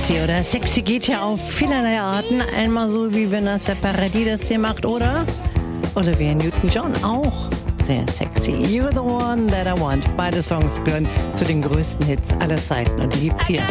sexy, oder? Sexy geht ja auf vielerlei Arten. Einmal so, wie Vanessa Paradis das hier macht, oder? Olivia Newton-John auch sehr sexy. You're the one that I want. Beide Songs gehören zu den größten Hits aller Zeiten und die gibt's hier.